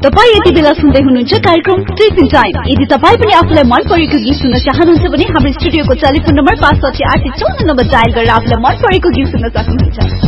तपाई यति बेला सुन्दै हुनुहुन्छ कार्यक्रम टिफिन टाइम। यदि तपाई पनि आफुलाई मन परेको गीत सुन्न चाहनुहुन्छ भने हाम्रो स्टुडियोको टेलिफोन नम्बर 56854 डायल गरेर आफुलाई मन परेको गीत सुन्न सक्नुहुन्छ।